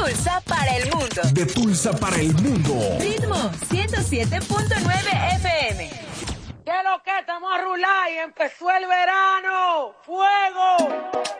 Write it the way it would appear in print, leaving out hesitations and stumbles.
Tulsa para el mundo. De Tulsa para el mundo. Ritmo 107.9 FM. ¿Qué es lo que? Estamos a rular y empezó el verano. ¡Fuego!